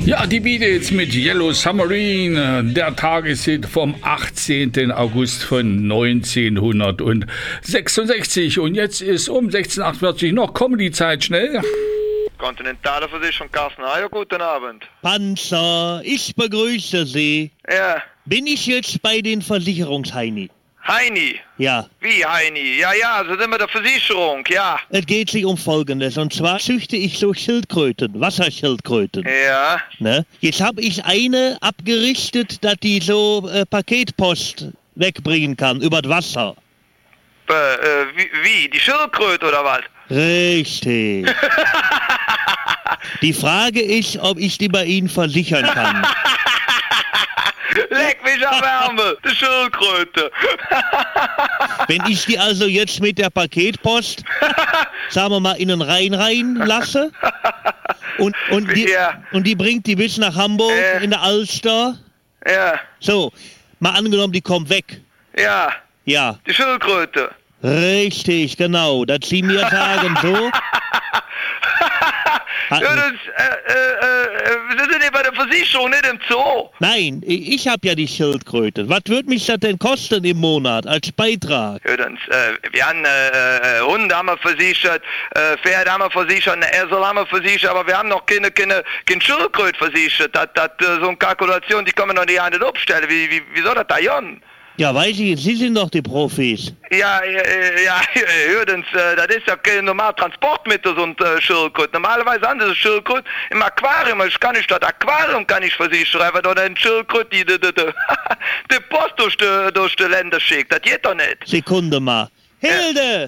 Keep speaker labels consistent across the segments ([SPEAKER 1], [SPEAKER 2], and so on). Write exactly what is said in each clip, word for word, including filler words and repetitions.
[SPEAKER 1] Ja, die Beatles mit Yellow Submarine, der Tageshit vom achtzehnten August von neunzehnhundertsechsundsechzig. Und jetzt ist um sechzehn Uhr achtundvierzig noch Comedy-Zeit, schnell.
[SPEAKER 2] Kontinentale Versicherung, Carsten Heyer, guten Abend.
[SPEAKER 3] Panzer, ich begrüße Sie.
[SPEAKER 2] Ja.
[SPEAKER 3] Bin ich jetzt bei den Versicherungsheini?
[SPEAKER 2] Heini?
[SPEAKER 3] Ja.
[SPEAKER 2] Wie Heini? Ja, ja, so sind wir der Versicherung, ja.
[SPEAKER 3] Es geht sich um Folgendes, und zwar züchte ich so Schildkröten, Wasserschildkröten.
[SPEAKER 2] Ja.
[SPEAKER 3] Ne? Jetzt habe ich eine abgerichtet, dass die so äh, Paketpost wegbringen kann, über das Wasser.
[SPEAKER 2] Äh, äh, wie, wie? Die Schildkröte oder was?
[SPEAKER 3] Richtig. Die Frage ist, ob ich die bei Ihnen versichern kann.
[SPEAKER 2] Leck mich am Ärmel, die Schildkröte.
[SPEAKER 3] Wenn ich die also jetzt mit der Paketpost, sagen wir mal, in den Rhein rein lasse und, und, die,
[SPEAKER 2] Ja.
[SPEAKER 3] und die bringt die bis nach Hamburg
[SPEAKER 2] Äh.
[SPEAKER 3] in der Alster.
[SPEAKER 2] Ja,
[SPEAKER 3] So, mal angenommen, die kommt weg.
[SPEAKER 2] ja,
[SPEAKER 3] Ja,
[SPEAKER 2] die Schildkröte.
[SPEAKER 3] richtig, genau. Das Sie mir sagen, so.
[SPEAKER 2] Ja, das, äh, äh, äh, wir sind ja bei der Versicherung, nicht im Zoo.
[SPEAKER 3] Nein, ich habe ja die Schildkröte. Was würde mich das denn kosten im Monat als Beitrag?
[SPEAKER 2] Hör uns, äh, wir haben äh, äh, Hunde haben wir versichert, äh, Pferde haben wir versichert, eine Esel haben wir versichert, aber wir haben noch keine, keine, keine Schildkröte versichert. Das, das, äh, so eine Kalkulation, die können wir noch nicht nicht aufstellen. Wie, wie, wie soll das da gehen?
[SPEAKER 3] Ja, weiß ich, Sie sind doch die Profis.
[SPEAKER 2] Ja, äh, ja, hör uns, äh, das ist ja kein normales Transportmittel, so ein äh, Schildkröte. Normalerweise haben sie Schildkröte im Aquarium. Ich kann nicht das Aquarium kann ich versichern, weil da eine Schildkröte die, die, die, die, die Post durch die, durch die Länder schickt. Das geht doch nicht.
[SPEAKER 3] Sekunde mal. Hilde!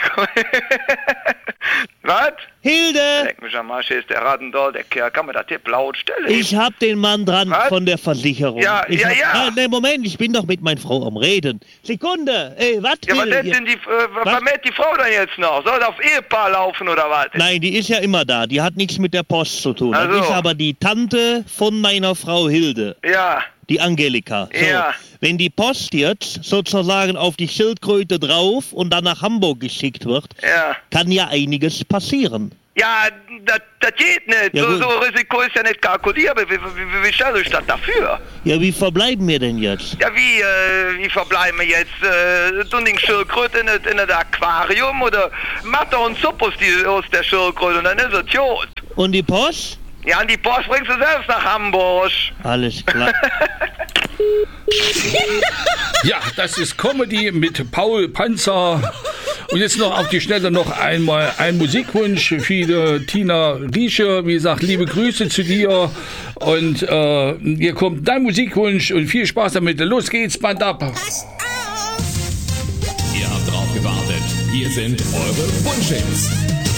[SPEAKER 2] Was?
[SPEAKER 3] Hilde!
[SPEAKER 2] Leck mich am Arsch, hier ist der Radendoll, der Kerl. Kann man das Tipp laut stellen?
[SPEAKER 3] Ich hab den Mann dran
[SPEAKER 2] Was?
[SPEAKER 3] von der Versicherung.
[SPEAKER 2] Ja,
[SPEAKER 3] ich
[SPEAKER 2] ja,
[SPEAKER 3] hab,
[SPEAKER 2] ja.
[SPEAKER 3] Ah, nee, Moment, ich bin doch mit meiner Frau am Reden. Sekunde, ey, was?
[SPEAKER 2] Ja, was
[SPEAKER 3] will-
[SPEAKER 2] ist denn die, äh, was mäht die Frau dann jetzt noch? Soll das auf Ehepaar laufen oder was?
[SPEAKER 3] Nein, die ist ja immer da, die hat nichts mit der Post zu tun.
[SPEAKER 2] Ach
[SPEAKER 3] Das
[SPEAKER 2] so.
[SPEAKER 3] ist aber die Tante von meiner Frau Hilde,
[SPEAKER 2] Ja,
[SPEAKER 3] die Angelika. So,
[SPEAKER 2] Ja.
[SPEAKER 3] wenn die Post jetzt sozusagen auf die Schildkröte drauf und dann nach Hamburg geschickt wird,
[SPEAKER 2] ja.
[SPEAKER 3] kann ja einiges passieren.
[SPEAKER 2] Ja, das, das geht nicht.
[SPEAKER 3] Ja,
[SPEAKER 2] so,
[SPEAKER 3] gut.
[SPEAKER 2] so Risiko ist ja nicht kalkulierbar. Wie, wie, wie, wie stellt euch das dafür?
[SPEAKER 3] Ja, wie verbleiben wir denn jetzt?
[SPEAKER 2] Ja, wie, äh, wie verbleiben wir jetzt? Äh, tun die Schildkröte in, das- in das Aquarium oder macht doch ein Suppe aus, die, aus der Schildkröte und dann ist es tot.
[SPEAKER 3] Und die Post?
[SPEAKER 2] Ja, und die Post bringst du selbst nach Hamburg.
[SPEAKER 3] Alles klar.
[SPEAKER 1] Ja, das ist Comedy mit Paul Panzer. Und jetzt noch auf die Schnelle noch einmal ein Musikwunsch für die Tina Riesche. Wie gesagt, liebe Grüße zu dir. Und äh, hier kommt dein Musikwunsch und viel Spaß damit. Los geht's, Band ab.
[SPEAKER 4] Ihr habt drauf gewartet. Hier sind eure Wunschhits.